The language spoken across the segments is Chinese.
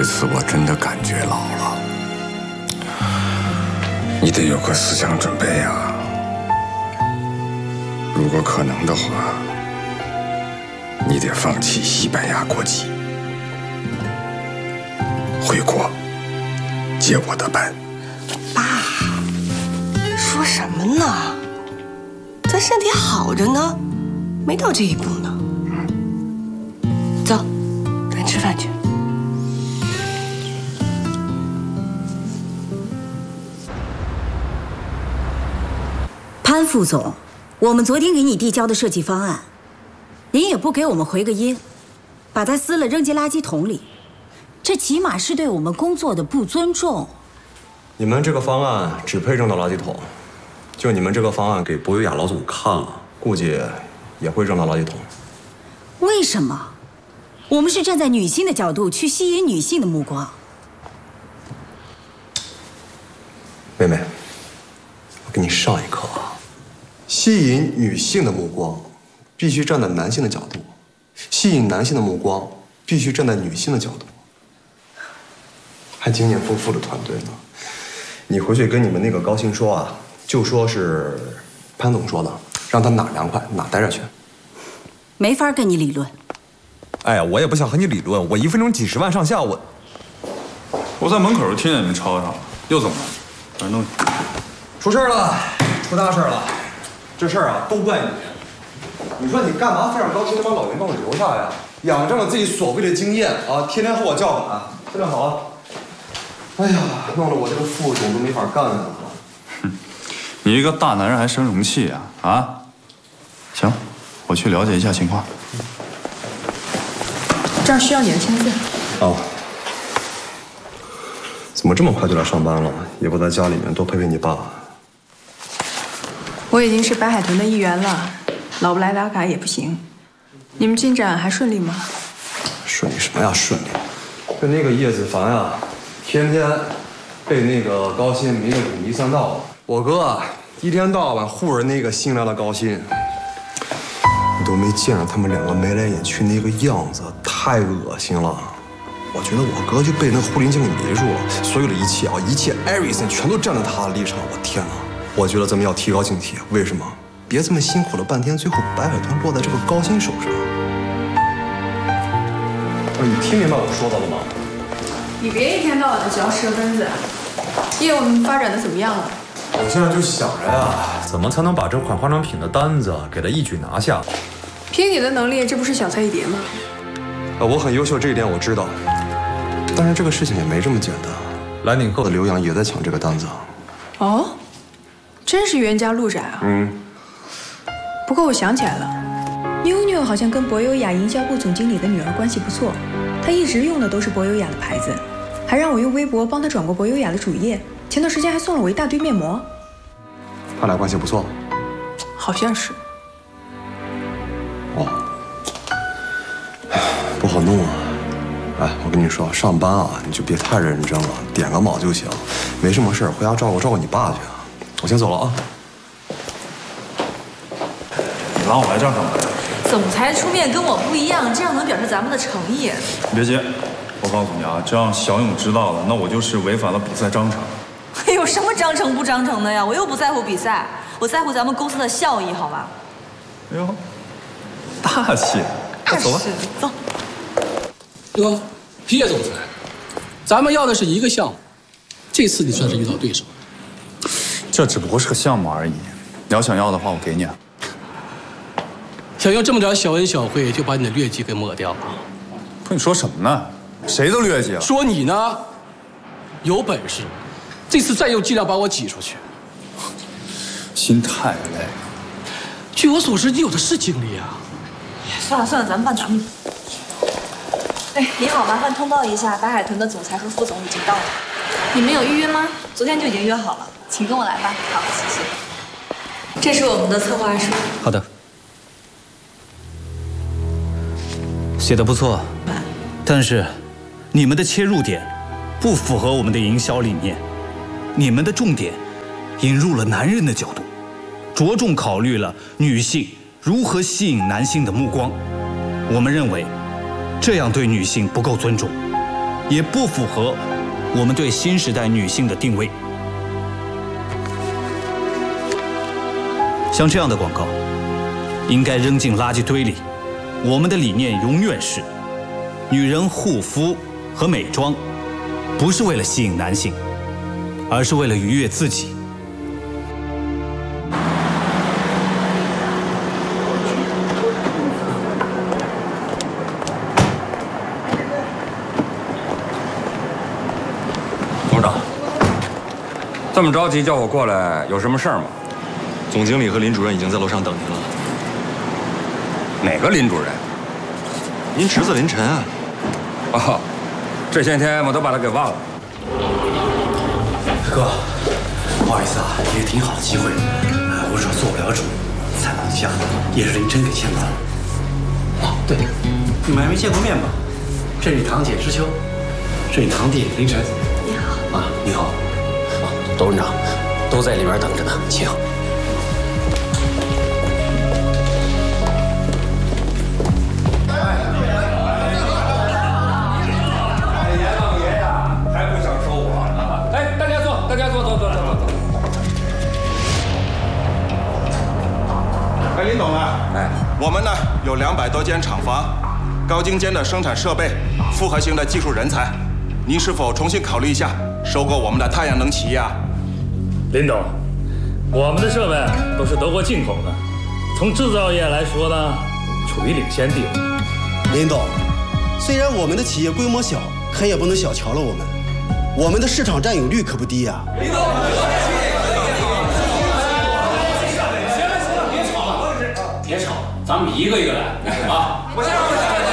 这次我真的感觉老了，你得有个思想准备呀。如果可能的话，你得放弃西班牙国籍，回国接我的班。 爸，说什么呢？咱身体好着呢，没到这一步呢。走，咱吃饭去。 潘副总，我们昨天给你递交的设计方案，您也不给我们回个音，把它撕了扔进垃圾桶里，这起码是对我们工作的不尊重。 你们这个方案只配扔到垃圾桶，就你们这个方案给博优雅老总看了，估计也会扔到垃圾桶。 为什么？我们是站在女性的角度去吸引女性的目光。 妹妹，我给你上一课啊！吸引女性的目光，必须站在男性的角度；吸引男性的目光，必须站在女性的角度。还经验丰富的团队呢。你回去跟你们那个高鑫说啊，就说是潘总说的，让他哪凉快哪待着去。 没法跟你理论。 哎呀，我也不想和你理论，我1分钟几10万上下， 我在门口就听见你们吵吵了，又怎么了？把东西。 出事了，出大事了！这事儿啊，都怪你。你说你干嘛非让高鑫他把老袁给我留下呀？仰仗着自己所谓的经验啊，天天和我叫板，这就好了。哎呀，弄得我这个副总都没法干了。 你一个大男人还生什么气呀？啊？行，我去了解一下情况。 这儿需要你的签字。 哦。怎么这么快就来上班了？也不在家里面多陪陪你爸。 我已经是白海豚的一员了，老不来打卡也不行。你们进展还顺利吗？ 顺利什么呀？顺利。就那个叶子凡啊，天天被那个高鑫迷得五迷三道的。我哥啊，一天到晚护着那个新来的高鑫。你都没见着他们两个眉来眼去那个样子，太恶心了。我觉得我哥就被那狐狸精给迷住了，所有的一切啊，一切 everything 全都站在他的立场。我天哪！我觉得咱们要提高警惕。为什么？别这么辛苦了半天，最后白海豚落在这个高鑫手上。你听明白我说的了吗？ 你别一天到晚的嚼舌根子。业务发展的怎么样了？ 我现在就想着呀，怎么才能把这款化妆品的单子给他一举拿下？ 凭你的能力，这不是小菜一碟吗？ 我很优秀，这一点我知道。但是这个事情也没这么简单。蓝鼎鹤的刘洋也在抢这个单子。 哦，真是冤家路窄啊。不过我想起来了，妞妞好像跟博优雅营销部总经理的女儿关系不错，她一直用的都是博优雅的牌子，还让我用微博帮她转过博优雅的主页。前段时间还送了我一大堆面膜。 他俩关系不错。 好像是。 哦，不好弄啊。哎，我跟你说，上班啊，你就别太认真了，点个卯就行。没什么事，回家照顾你爸去。我先走了啊。 你拉我来这儿干嘛？ 总裁出面跟我不一样，这样能表示咱们的诚意。 你别急，我告诉你啊，这让小勇知道了，那我就是违反了比赛章程。 有什么章程不章程的呀？我又不在乎比赛，我在乎咱们公司的效益，好吗？ 哎呦，大气！那走吧， 走。 哟，叶总裁，咱们要的是一个项目，这次你算是遇到对手。 这只不过是个项目而已，你要想要的话，我给你啊。 想用这么点小恩小惠就把你的劣迹给抹掉？ 不是你说什么呢？谁的劣迹啊？ 说你呢，有本事，这次再用剂量把我挤出去。 心太累。 据我所知，你有的是精力啊。 算了算了，咱们办咱们的。哎，你好，麻烦通报一下，白海豚的总裁和副总已经到了。 你们有预约吗？ 昨天就已经约好了，请跟我来吧。好，谢谢。这是我们的策划书。 好的。写得不错，但是你们的切入点不符合我们的营销理念。你们的重点引入了男人的角度，着重考虑了女性如何吸引男性的目光。我们认为这样对女性不够尊重。 也不符合我们对新时代女性的定位。像这样的广告，应该扔进垃圾堆里。我们的理念永远是：女人护肤和美妆，不是为了吸引男性，而是为了愉悦自己。 董事长，这么着急叫我过来，有什么事儿吗？ 总经理和林主任已经在楼上等您了。 哪个林主任？ 您侄子林晨啊。 哦，这些天我都把他给忘了。 哥，不好意思啊，一个挺好的机会，我主要做不了主，采访项也是林晨给签的。哦，对，你们还没见过面吧？这是你堂姐知秋，这是你堂弟林晨。 你好。 啊，你好。啊，董事长都在里边等着呢，请。 林董啊，我们呢有200多间厂房，高精尖的生产设备，复合型的技术人才，您是否重新考虑一下收购我们的太阳能企业啊？ 林董，我们的设备都是德国进口的，从制造业来说呢，处于领先地位。 林董，虽然我们的企业规模小，可也不能小瞧了我们，我们的市场占有率可不低呀。林董， 别吵，咱们一个一个来啊！ 我先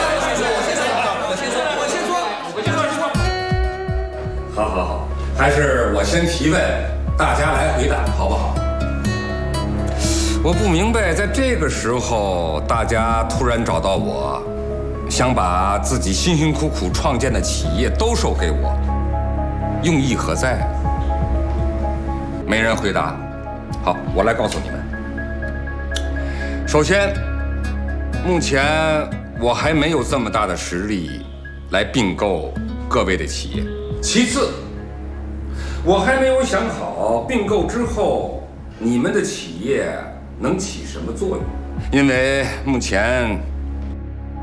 说。好，还是我先提问，大家来回答，好不好？我不明白，在这个时候，大家突然找到我，想把自己辛辛苦苦创建的企业兜售给我，用意何在？没人回答。好，我来告诉你们。首先，目前我还没有这么大的实力来并购各位的企业。其次，我还没有想好并购之后你们的企业能起什么作用，因为目前